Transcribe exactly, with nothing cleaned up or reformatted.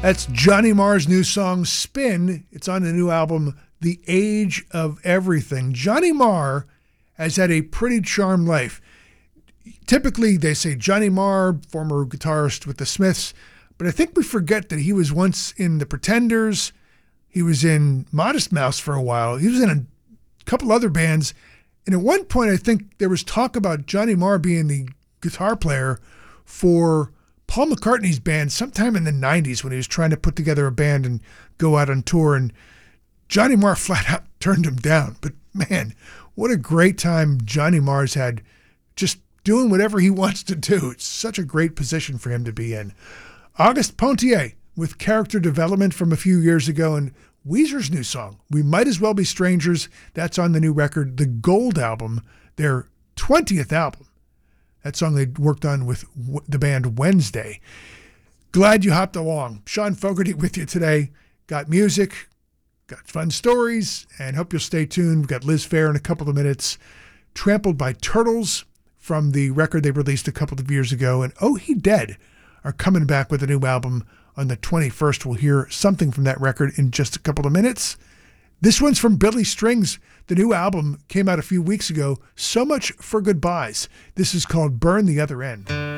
That's Johnny Marr's new song, Spin. It's on the new album, The Age of Everything. Johnny Marr has had a pretty charmed life. Typically, they say Johnny Marr, former guitarist with the Smiths, but I think we forget that he was once in the Pretenders. He was in Modest Mouse for a while. He was in a couple other bands. And at one point, I think there was talk about Johnny Marr being the guitar player for Paul McCartney's band sometime in the nineties when he was trying to put together a band and go out on tour. And Johnny Marr flat out turned him down. But man, what a great time Johnny Marr's had just doing whatever he wants to do. It's such a great position for him to be in. Auguste Pontier with Character Development from a few years ago, and Weezer's new song, We Might As Well Be Strangers. That's on the new record, the Gold album, their twentieth album. That song they worked on with the band Wednesday. Glad you hopped along. Sean Fogarty with you today. Got music, got fun stories, and hope you'll stay tuned. We've got Liz Phair in a couple of minutes. Trampled by Turtles from the record they released a couple of years ago, and Oh He Dead are coming back with a new album on the twenty-first. We'll hear something from that record in just a couple of minutes. This one's from Billy Strings. The new album came out a few weeks ago, So Much for Goodbyes. This is called Burn the Other End.